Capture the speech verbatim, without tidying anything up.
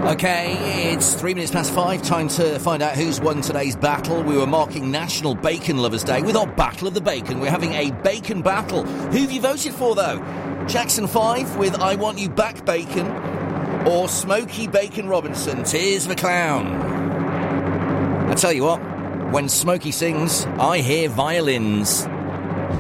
OK, it's three minutes past five. Time to find out who's won today's battle. We were marking National Bacon Lovers Day with our Battle of the Bacon. We're having a bacon battle. Who have you voted for, though? Jackson five with I Want You Back Bacon, or Smokey Bacon Robinson, Tears of a Clown? I tell you what, when Smokey sings, I hear violins.